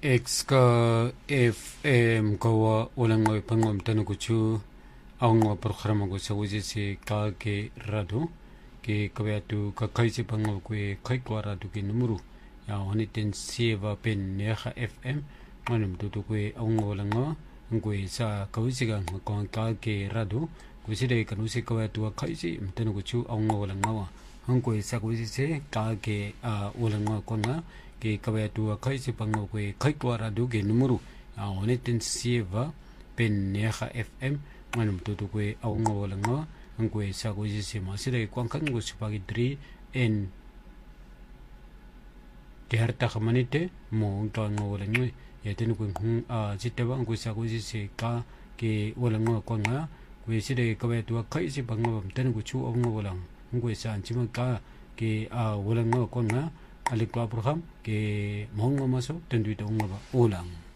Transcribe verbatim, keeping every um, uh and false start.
X ka F M kawa walang ngoy pangom tanu kuchu ang ngo programa ko sa wisi si ka ke rado ke kawyatu ka kaisi pangom kwe kai kwa rado ke numuru ya honitin sieva pen neha F M manum tutu kwe ang ngo walang ngo ngwe sa kawisi ka ngkong ka ke rado kwisi de kanusi kawyatu ka kaisi mtanu kuchu ang ngo walang ngo hangkwe sa kwisi se ka ke walang ngo kwa nga ke kabayatu kai si pango kwe kai kwara du ke numuru a onetin sieva pen neha F M manum tutu kwe au ngo wala ngo ngwe sa ko ji se masire kwang kan go sipagi tri en de harta khamanite mo to ngo wala ngwe yeten ko hu a jiteba ngwe sa ko ji se ka ke wala ngo ko nga kwe sire kabayatu kai si pango ten ko chu au ngo wala ngwe sa anchima ka ke a wala ngo ko nga alik tua program ke mongo maso tendu ita unga ba ulang